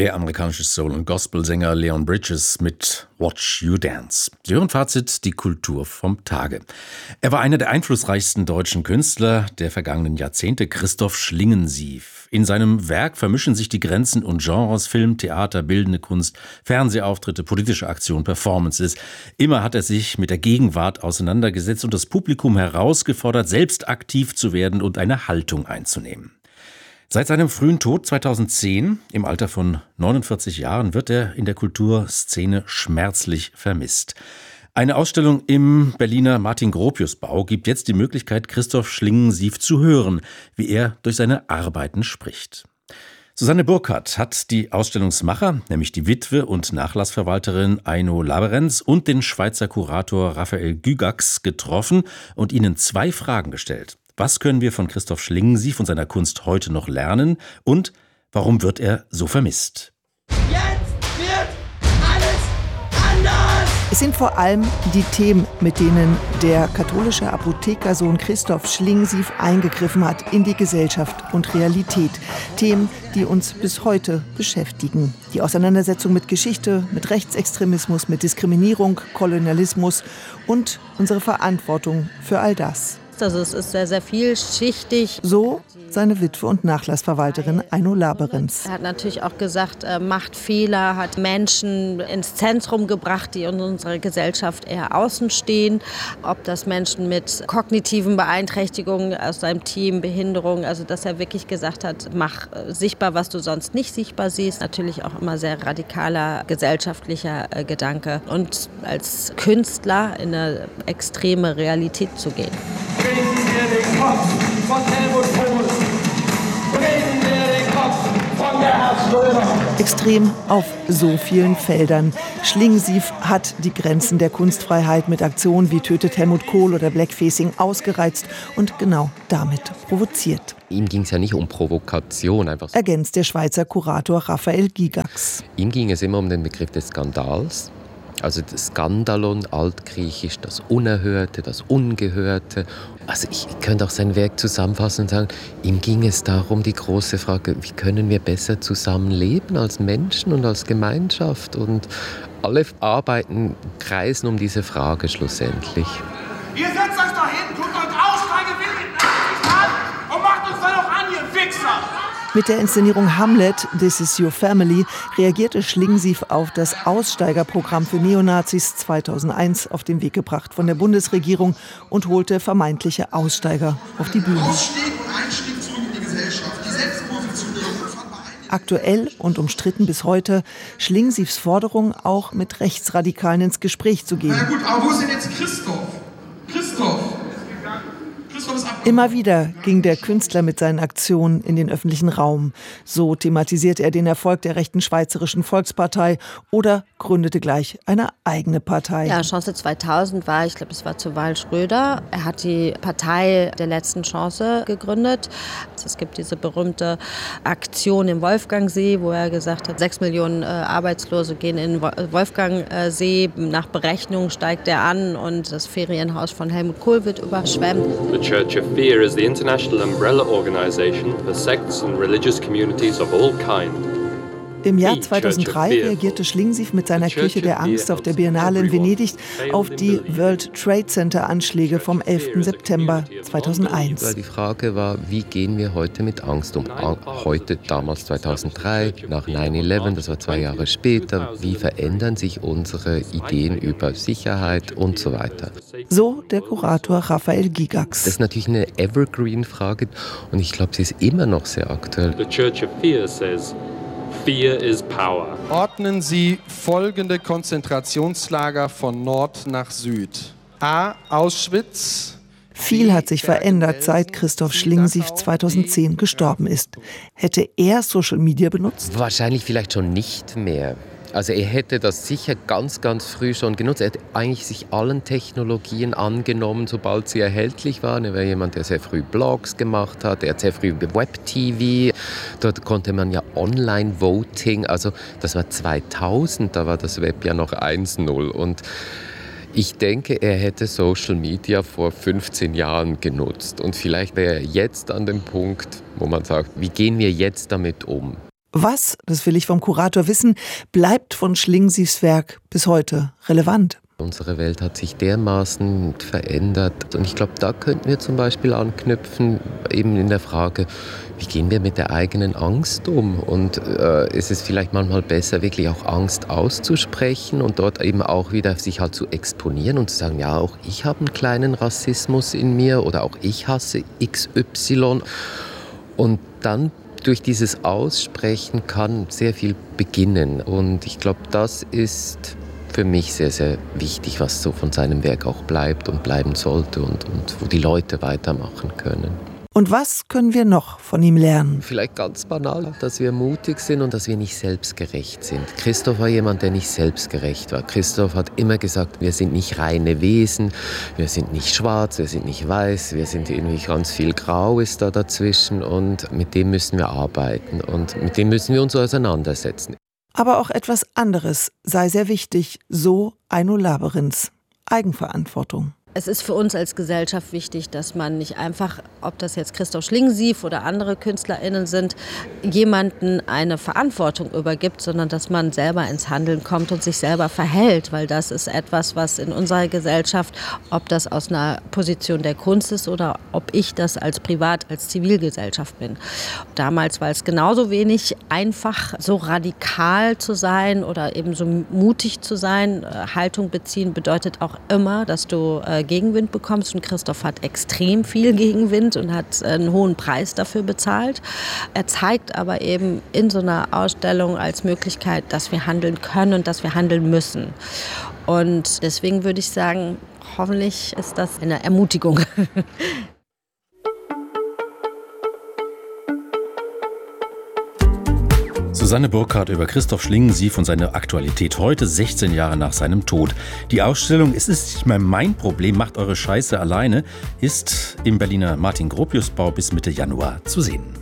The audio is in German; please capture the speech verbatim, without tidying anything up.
Der amerikanische Soul- und Gospelsänger Leon Bridges mit Watch You Dance. Sie hören Fazit, die Kultur vom Tage. Er war einer der einflussreichsten deutschen Künstler der vergangenen Jahrzehnte, Christoph Schlingensief. In seinem Werk vermischen sich die Grenzen und Genres, Film, Theater, bildende Kunst, Fernsehauftritte, politische Aktionen, Performances. Immer hat er sich mit der Gegenwart auseinandergesetzt und das Publikum herausgefordert, selbst aktiv zu werden und eine Haltung einzunehmen. Seit seinem frühen Tod zweitausendzehn, im Alter von neunundvierzig Jahren, wird er in der Kulturszene schmerzlich vermisst. Eine Ausstellung im Berliner Martin-Gropius-Bau gibt jetzt die Möglichkeit, Christoph Schlingensief zu hören, wie er durch seine Arbeiten spricht. Susanne Burkhardt hat die Ausstellungsmacher, nämlich die Witwe und Nachlassverwalterin Aino Laberenz und den Schweizer Kurator Raphael Gygax getroffen und ihnen zwei Fragen gestellt. Was können wir von Christoph Schlingensief und seiner Kunst heute noch lernen? Und warum wird er so vermisst? Jetzt wird alles anders! Es sind vor allem die Themen, mit denen der katholische Apothekersohn Christoph Schlingensief eingegriffen hat in die Gesellschaft und Realität. Themen, die uns bis heute beschäftigen. Die Auseinandersetzung mit Geschichte, mit Rechtsextremismus, mit Diskriminierung, Kolonialismus und unsere Verantwortung für all das. Also es ist sehr, sehr vielschichtig. So seine Witwe und Nachlassverwalterin Aino Laberenz. Er hat natürlich auch gesagt, er macht Fehler, hat Menschen ins Zentrum gebracht, die in unserer Gesellschaft eher außen stehen. Ob das Menschen mit kognitiven Beeinträchtigungen aus seinem Team, Behinderung, also dass er wirklich gesagt hat, mach sichtbar, was du sonst nicht sichtbar siehst. Natürlich auch immer sehr radikaler gesellschaftlicher Gedanke. Und als Künstler in eine extreme Realität zu gehen. Bringen wir den Kopf von Helmut Kohl. Bringen wir den Kopf von Gerhard Schröder. Extrem auf so vielen Feldern. Schlingensief hat die Grenzen der Kunstfreiheit mit Aktionen wie Tötet Helmut Kohl oder Blackfacing ausgereizt und genau damit provoziert. Ihm ging es ja nicht um Provokation. Einfach so. Ergänzt der Schweizer Kurator Raphael Gygax. Ihm ging es immer um den Begriff des Skandals. Also das Skandalon, altgriechisch, das Unerhörte, das Ungehörte. Also ich könnte auch sein Werk zusammenfassen und sagen, ihm ging es darum, die große Frage, wie können wir besser zusammenleben als Menschen und als Gemeinschaft? Und alle Arbeiten kreisen um diese Frage schlussendlich. Ihr setzt euch da hin, tut euch Aussteige willig an und macht uns dann noch an, ihr Wichser! Mit der Inszenierung Hamlet, This is Your Family, reagierte Schlingensief auf das Aussteigerprogramm für Neonazis zweitausendeins auf den Weg gebracht von der Bundesregierung und holte vermeintliche Aussteiger auf die Bühne. Ausstieg und Einstieg zurück in die Gesellschaft, die Selbstpositionierung von Vereinigten. Aktuell und umstritten bis heute Schlingensiefs Forderung, auch mit Rechtsradikalen ins Gespräch zu gehen. Na gut, aber wo ist denn jetzt Christoph? Christoph! Immer wieder ging der Künstler mit seinen Aktionen in den öffentlichen Raum. So thematisierte er den Erfolg der rechten Schweizerischen Volkspartei oder gründete gleich eine eigene Partei. Ja, Chance zweitausend war, ich glaube, es war zur Wahl Schröder. Er hat die Partei der letzten Chance gegründet. Es gibt diese berühmte Aktion im Wolfgangsee, wo er gesagt hat, sechs Millionen äh, Arbeitslose gehen in Wolfgangsee. Nach Berechnung steigt er an und das Ferienhaus von Helmut Kohl wird überschwemmt. The Church of Fear is the international umbrella organization for sects and religious communities of all kind. Im Jahr zweitausenddrei reagierte Schlingensief mit seiner Kirche der Angst auf der Biennale in Venedig auf die World Trade Center Anschläge vom elften September zweitausendeins. Die Frage war, wie gehen wir heute mit Angst um? Heute, damals zweitausenddrei, nach neun elf, das war zwei Jahre später. Wie verändern sich unsere Ideen über Sicherheit und so weiter? So der Kurator Raphael Gygax. Das ist natürlich eine Evergreen-Frage und ich glaube, sie ist immer noch sehr aktuell. The Church of Fear says, Fear is power. Ordnen Sie folgende Konzentrationslager von Nord nach Süd. A. Auschwitz. Viel hat sich verändert, seit Christoph Schlingensief zweitausendzehn gestorben ist. Hätte er Social Media benutzt? Wahrscheinlich vielleicht schon nicht mehr. Also er hätte das sicher ganz, ganz früh schon genutzt. Er hätte eigentlich sich allen Technologien angenommen, sobald sie erhältlich waren. Er war jemand, der sehr früh Blogs gemacht hat. Er hat sehr früh Web-T V. Dort konnte man ja Online-Voting. Also das war zweitausend, da war das Web ja noch eins null. Und ich denke, er hätte Social Media vor fünfzehn Jahren genutzt. Und vielleicht wäre er jetzt an dem Punkt, wo man sagt, wie gehen wir jetzt damit um? Was, das will ich vom Kurator wissen, bleibt von Schlingensiefs Werk bis heute relevant? Unsere Welt hat sich dermaßen verändert und ich glaube, da könnten wir zum Beispiel anknüpfen, eben in der Frage, wie gehen wir mit der eigenen Angst um? Und äh, ist es vielleicht manchmal besser, wirklich auch Angst auszusprechen und dort eben auch wieder sich halt zu exponieren und zu sagen, ja, auch ich habe einen kleinen Rassismus in mir oder auch ich hasse X Y. Und dann durch dieses Aussprechen kann sehr viel beginnen. Und ich glaube, das ist für mich sehr, sehr wichtig, was so von seinem Werk auch bleibt und bleiben sollte und, und wo die Leute weitermachen können. Und was können wir noch von ihm lernen? Vielleicht ganz banal, dass wir mutig sind und dass wir nicht selbstgerecht sind. Christoph war jemand, der nicht selbstgerecht war. Christoph hat immer gesagt, wir sind nicht reine Wesen, wir sind nicht schwarz, wir sind nicht weiß, wir sind irgendwie ganz viel Grau ist da dazwischen und mit dem müssen wir arbeiten und mit dem müssen wir uns auseinandersetzen. Aber auch etwas anderes sei sehr wichtig, so Eino Laberins: Eigenverantwortung. Es ist für uns als Gesellschaft wichtig, dass man nicht einfach, ob das jetzt Christoph Schlingensief oder andere KünstlerInnen sind, jemanden eine Verantwortung übergibt, sondern dass man selber ins Handeln kommt und sich selber verhält, weil das ist etwas, was in unserer Gesellschaft, ob das aus einer Position der Kunst ist oder ob ich das als Privat, als Zivilgesellschaft bin. Damals war es genauso wenig einfach, so radikal zu sein oder eben so mutig zu sein. Haltung beziehen bedeutet auch immer, dass du Gegenwind bekommst und Christoph hat extrem viel Gegenwind und hat einen hohen Preis dafür bezahlt. Er zeigt aber eben in so einer Ausstellung als Möglichkeit, dass wir handeln können und dass wir handeln müssen. Und deswegen würde ich sagen, hoffentlich ist das eine Ermutigung. Susanne Burkhardt über Christoph Schlingensief und seine Aktualität heute, sechzehn Jahre nach seinem Tod. Die Ausstellung "Es ist nicht mehr mein Problem, macht eure Scheiße alleine" ist im Berliner Martin-Gropius-Bau bis Mitte Januar zu sehen.